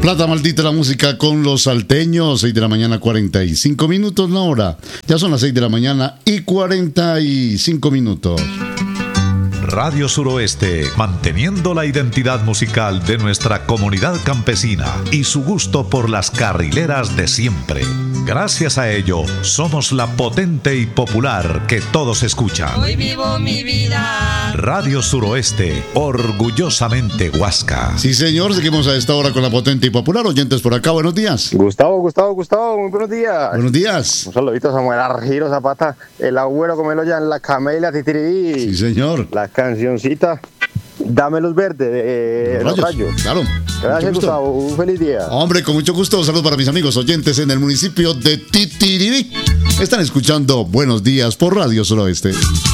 Plata maldita la música con los salteños, 6 de la mañana 45 minutos la hora. Ya son las 6 de la mañana y 45 minutos. Radio Suroeste, manteniendo la identidad musical de nuestra comunidad campesina y su gusto por las carrileras de siempre. Gracias a ello, somos la potente y popular que todos escuchan. Hoy vivo mi vida. Radio Suroeste, orgullosamente Huasca. Sí, señor, seguimos a esta hora con la potente y popular. Oyentes por acá, buenos días. Gustavo, muy buenos días. Buenos días. Un saludito a Samuel Argiro Zapata, el abuelo Comelo ya en la Camelia Titiribí. Sí, señor. La cancioncita Dame Luz Verde de Los Rayos. Claro. Gracias, Gustavo. Un feliz día. Hombre, con mucho gusto. Saludos para mis amigos oyentes en el municipio de Titiribí. Están escuchando Buenos Días por Radio Suroeste.